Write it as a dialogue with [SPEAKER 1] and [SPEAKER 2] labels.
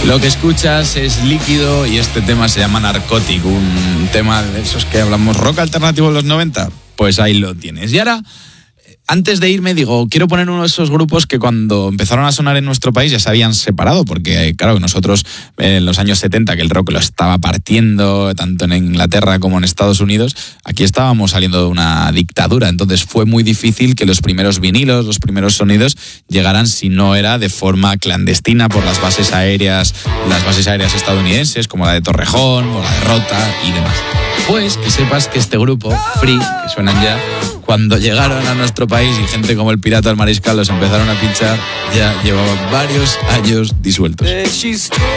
[SPEAKER 1] Lo que escuchas es Líquido y este tema se llama Narcotic, un tema de esos que hablamos rock alternativo en los 90. Pues ahí lo tienes. Y ahora, antes de irme, digo, quiero poner uno de esos grupos que cuando empezaron a sonar en nuestro país ya se habían separado, porque claro, nosotros en los años 70, que el rock lo estaba partiendo, tanto en Inglaterra como en Estados Unidos, aquí estábamos saliendo de una dictadura, entonces fue muy difícil que los primeros vinilos, los primeros sonidos llegaran si no era de forma clandestina por las bases aéreas estadounidenses, como la de Torrejón, o la de Rota y demás. Pues que sepas que este grupo, Free, que suenan ya, cuando llegaron a nuestro país y gente como el Pirata del Mariscal los empezaron a pinchar, ya llevaban varios años disueltos.